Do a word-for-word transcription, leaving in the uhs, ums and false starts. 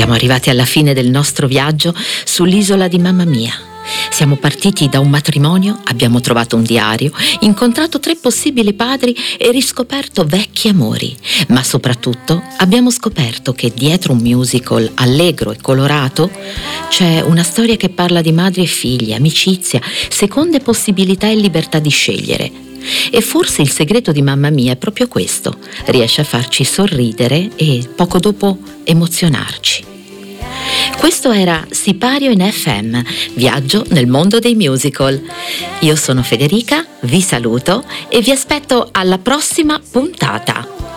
Siamo arrivati alla fine del nostro viaggio sull'isola di Mamma Mia. Siamo partiti da un matrimonio, abbiamo trovato un diario, incontrato tre possibili padri e riscoperto vecchi amori. Ma soprattutto abbiamo scoperto che dietro un musical allegro e colorato c'è una storia che parla di madri e figli, amicizia, seconde possibilità e libertà di scegliere. E forse il segreto di Mamma Mia è proprio questo: riesce a farci sorridere e poco dopo emozionarci. Questo era Sipario in F M, viaggio nel mondo dei musical. Io sono Federica, vi saluto e vi aspetto alla prossima puntata.